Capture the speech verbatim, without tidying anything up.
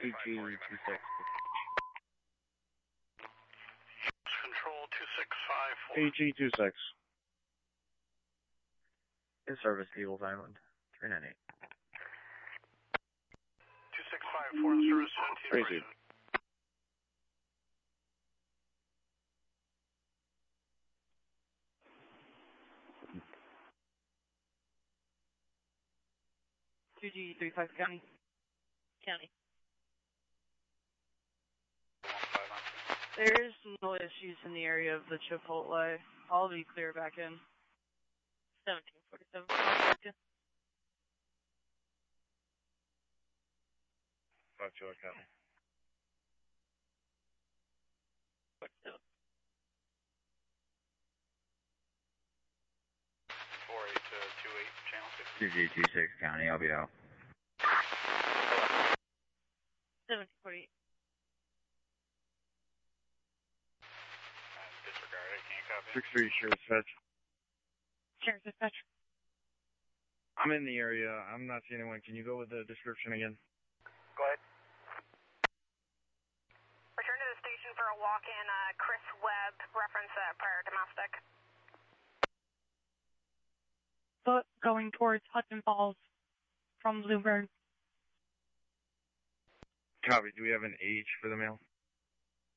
A G two six. Control two six five four. A G two six. In service, Eagles Island. three nine eight. two six five four in service, seventeen Crazy. two G three five County. County. There is no issues in the area of the Chipotle. I'll be clear back in. seventeen forty-seven. Fuck you, County. four eight two eight, channel six. two G two six County, I'll be out. seventeen forty-eight. Disregard it, can't copy. six three, Sheriff's Fetch. Sheriff's Dispatch. I'm in the area. I'm not seeing anyone. Can you go with the description again? Go ahead. Return to the station for a walk-in, uh, Chris Webb, reference uh, prior domestic. Foot going towards Hudson Falls from Bluebird. Copy. Do we have an age for the mail?